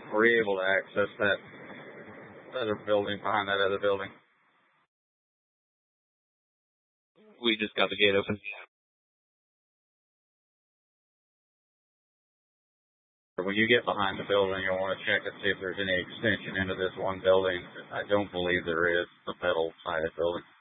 were you able to access that other building behind that other building? We just got the gate open. When you get behind the building, you'll want to check and see if there's any extension into this one building. I don't believe there is, the metal-sided building.